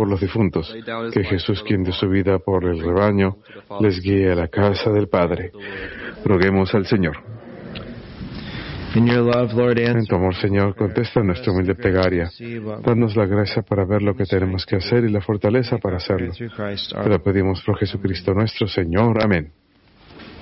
por los difuntos, que Jesús, quien dio su vida por el rebaño, les guíe a la casa del Padre. Roguemos al Señor. En tu amor, Señor, contesta nuestra humilde plegaria. Danos la gracia para ver lo que tenemos que hacer y la fortaleza para hacerlo. Te lo pedimos por Jesucristo nuestro Señor. Amén.